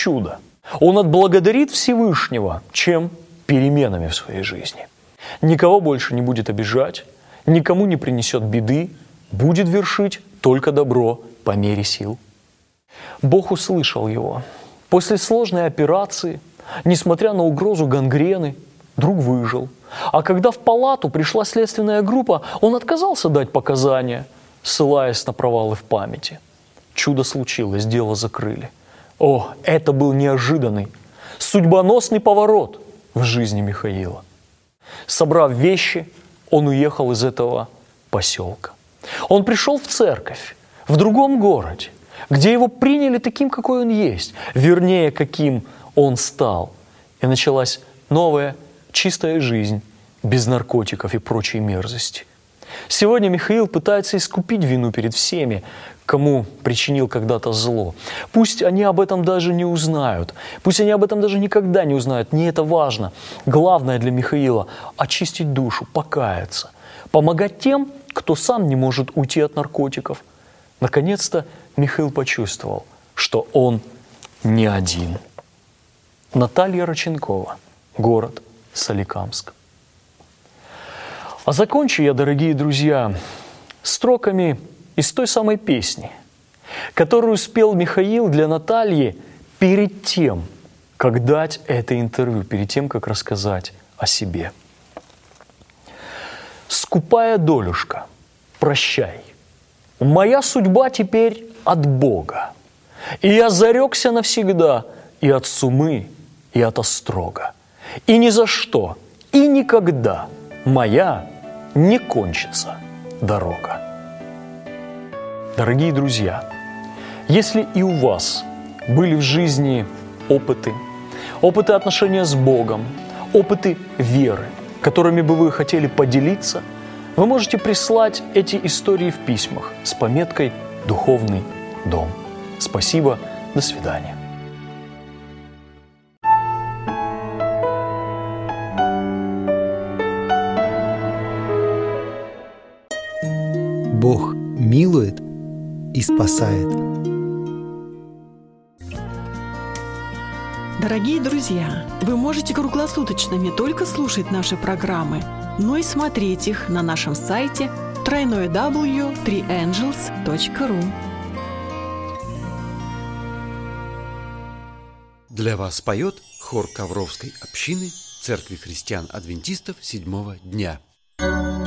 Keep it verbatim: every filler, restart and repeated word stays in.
чудо. Он отблагодарит Всевышнего, чем? Переменами в своей жизни. Никого больше не будет обижать, никому не принесет беды, будет вершить только добро по мере сил. Бог услышал его. После сложной операции, несмотря на угрозу гангрены, друг выжил. А когда в палату пришла следственная группа, он отказался дать показания, ссылаясь на провалы в памяти. Чудо случилось, дело закрыли. О, это был неожиданный, судьбоносный поворот в жизни Михаила. Собрав вещи, он уехал из этого поселка. Он пришел в церковь в другом городе, где его приняли таким, какой он есть, вернее, каким он стал. И началась новая, чистая жизнь, без наркотиков и прочей мерзости. Сегодня Михаил пытается искупить вину перед всеми, кому причинил когда-то зло. Пусть они об этом даже не узнают, пусть они об этом даже никогда не узнают, не это важно. Главное для Михаила – очистить душу, покаяться, помогать тем, кто сам не может уйти от наркотиков. Наконец-то Михаил почувствовал, что он не один. Наталья Роченкова, город Соликамск. А закончу я, дорогие друзья, строками из той самой песни, которую спел Михаил для Натальи перед тем, как дать это интервью, перед тем, как рассказать о себе. «Скупая долюшка, прощай, моя судьба теперь от Бога, и я зарекся навсегда и от сумы, и от острога, и ни за что, и никогда моя не кончится дорога». Дорогие друзья, если и у вас были в жизни опыты, опыты отношения с Богом, опыты веры, которыми бы вы хотели поделиться, вы можете прислать эти истории в письмах с пометкой «Духовный дом». Спасибо, до свидания. Бог милует и спасает. Дорогие друзья, вы можете круглосуточно не только слушать наши программы, но и смотреть их на нашем сайте дабл ю дабл ю дабл ю точка три энджелс точка ру. Для вас поет хор Ковровской общины Церкви христиан-адвентистов седьмого дня.